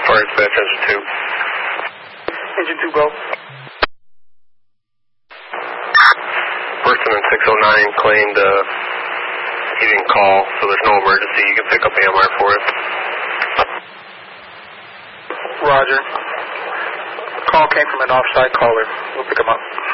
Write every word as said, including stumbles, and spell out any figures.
Fire dispatch, engine two. Engine two, go. Person in six oh nine claimed uh, he didn't call, so there's no emergency. You can pick up A M R for it. Roger. Call came from an off-site caller. We'll pick him up.